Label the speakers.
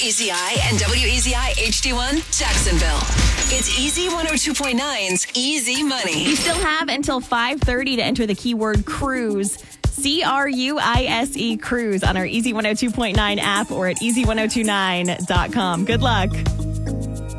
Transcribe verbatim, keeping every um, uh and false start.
Speaker 1: E Z I and W E Z I H D one Jacksonville. It's Easy one oh two point nine's Easy Money.
Speaker 2: You still have until five thirty to enter the keyword cruise. C R U I S E cruise on our Easy one oh two point nine app or at easy ten twenty-nine dot com. Good luck.